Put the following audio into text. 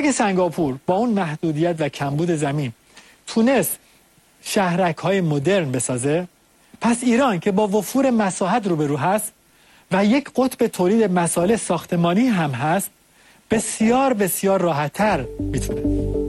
اگه سنگاپور با اون محدودیت و کمبود زمین تونست شهرک‌های مدرن بسازه، پس ایران که با وفور مساحت روبرو هست و یک قطب تولید مسائل ساختمانی هم هست، بسیار بسیار راحت‌تر میتونه